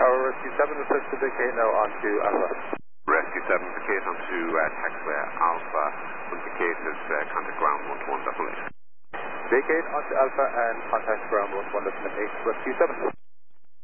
Tower, Rescue 7, request to vacate now onto Alpha. Rescue 7, vacate onto taxiway Alpha, when vacated, contact ground 1188. Vacate onto Alpha and contact ground 1188, Rescue 7.